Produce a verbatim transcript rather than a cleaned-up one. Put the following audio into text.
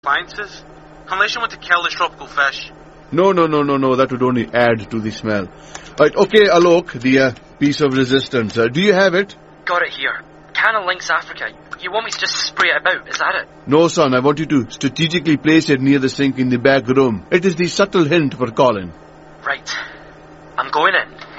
appliances? Unless you want to kill the tropical fish. No, no, no, no, no. That would only add to the smell. Right, okay, Alok, the uh, piece of resistance. Uh, do you have it? Got it here. Can of Lynx Africa. You want me to just spray it about, is that it? No, son. I want you to strategically place it near the sink in the back room. It is the subtle hint for Colin. Right. I'm going in.